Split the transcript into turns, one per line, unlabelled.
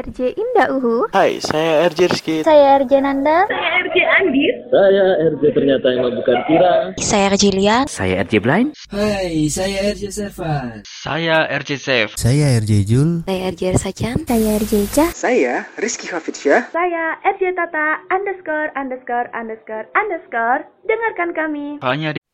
RJ Indah Uhu.
Hai, saya RJ Rizky.
Saya RJ Nanda.
Saya RJ Andis.
Saya RJ ternyata yang bukan Kira.
Saya RJ Lia.
Saya RJ Blind.
Hai, saya RJ Servan.
Saya RJ Safe.
Saya RJ Jul.
Saya RJ Sacan.
Saya RJ Cah.
Saya Rizky Hafidsyah.
Saya RJ Tata _______. Dengarkan kami
hanya